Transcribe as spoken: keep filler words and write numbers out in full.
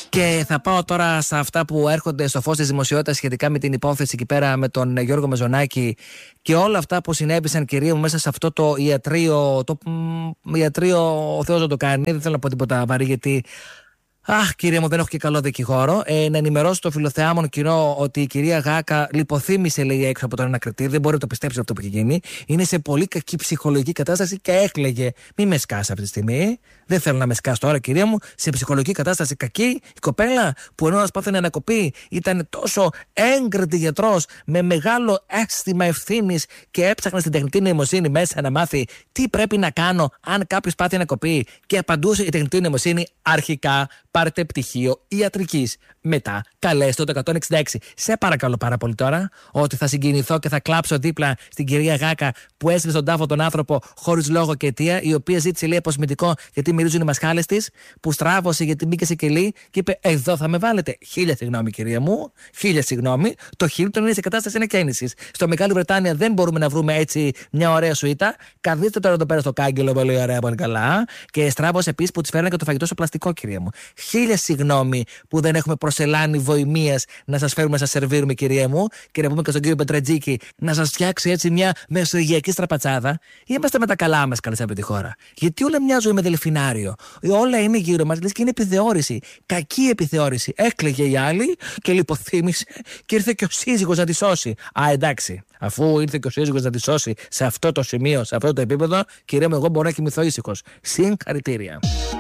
Και θα πάω τώρα σε αυτά που έρχονται στο φως της δημοσιότητας σχετικά με την υπόθεση εκεί πέρα με τον Γιώργο Μεζονάκη και όλα αυτά που συνέβησαν, κυρία μου, μέσα σε αυτό το ιατρείο. Το μ, ιατρείο, ο Θεός δεν το κάνει, δεν θέλω να πω τίποτα βαρύ, γιατί. Αχ, κυρία μου, δεν έχω και καλό δικηγόρο. Ε, να ενημερώσω το φιλοθεάμον κοινό ότι η κυρία Γάκα λιποθύμησε, λέει, έξω από τον ανακριτή. Δεν μπορεί να το πιστέψει αυτό που έχει γίνει. Είναι σε πολύ κακή ψυχολογική κατάσταση και έκλαιγε. Μη με σκάσει αυτή τη στιγμή. Δεν θέλω να με σκάσει τώρα, κυρία μου. Σε ψυχολογική κατάσταση κακή η κοπέλα που ενώ πάθαινε ανακοπή ήταν τόσο έγκριτη γιατρός με μεγάλο αίσθημα ευθύνης και έψαχνε στην τεχνητή νοημοσύνη μέσα να μάθει τι πρέπει να κάνω αν κάποιος πάθει ανακοπή. Και απαντούσε η τεχνητή νοημοσύνη αρχικά. Πάρτε πτυχίο ιατρικής. Μετά, καλέστε το εκατόν εξήντα έξι. Σε παρακαλώ πάρα πολύ τώρα, ότι θα συγκινηθώ και θα κλάψω δίπλα στην κυρία Γάκα που έστειλε στον τάφο τον άνθρωπο χωρίς λόγο και αιτία, η οποία ζήτησε, λέει, αποσμητικό γιατί μυρίζουν οι μασχάλες της, που στράβωσε γιατί μπήκε σε κελί και είπε: εδώ θα με βάλετε. Χίλια συγγνώμη, κυρία μου, χίλια συγγνώμη. Το Χίλτον είναι σε κατάσταση ανακαίνησης. Στο Μεγάλη Βρετάνια δεν μπορούμε να βρούμε έτσι μια ωραία σουίτα. Καθίστε τώρα εδώ πέρα στο κάγκελο, πολύ ωραία, πολύ καλά. Και στράβωσε επίσης που τη φέρνανε και το φαγητό στο πλαστικό, κυρία μου. Χίλια συγγνώμη που δεν έχουμε προσελάνει βοημίας να σας φέρουμε, να σας σερβίρουμε, κυρία μου, και να πούμε και στον κύριο Πετρατζίκη να σας φτιάξει έτσι μια μεσογειακή στραπατσάδα. Είμαστε με τα καλά μας, καλή από τη χώρα. Γιατί όλα μοιάζουν με δελφινάριο. Όλα είναι γύρω μας, λες, και είναι επιθεώρηση. Κακή επιθεώρηση. Έκλαιγε η άλλη και λιποθύμησε και ήρθε και ο σύζυγος να τη σώσει. Α, εντάξει. Αφού ήρθε και ο σύζυγος να τη σώσει σε αυτό το σημείο, σε αυτό το επίπεδο, κυρία μου, εγώ μπορώ να κοιμηθώ ήσυχος. Συγχαρητήρια.